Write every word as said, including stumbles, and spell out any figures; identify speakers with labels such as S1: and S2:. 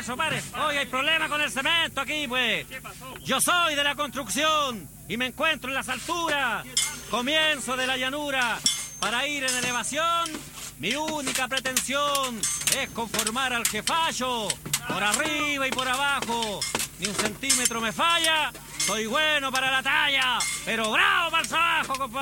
S1: maestro, pare. Hoy hay problema con el cemento aquí, pues. Yo soy de la construcción y me encuentro en las alturas. Comienzo de la llanura para ir en elevación. Mi única pretensión es conformar al jefallo. Por arriba y por abajo. Ni un centímetro me falla. Soy bueno para la talla, pero bravo para el trabajo, compadre.